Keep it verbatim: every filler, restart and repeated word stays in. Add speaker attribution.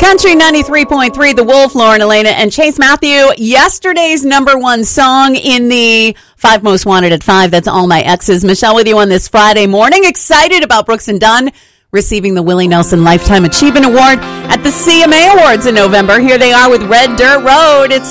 Speaker 1: Country ninety-three point three, The Wolf, Lauren Elena, and Chase Matthew. Yesterday's number one song in the Five Most Wanted at Five. That's All My Exes. Michelle with you on this Friday morning. Excited about Brooks and Dunn receiving the Willie Nelson Lifetime Achievement Award at the C M A Awards in November. Here they are with Red Dirt Road. It's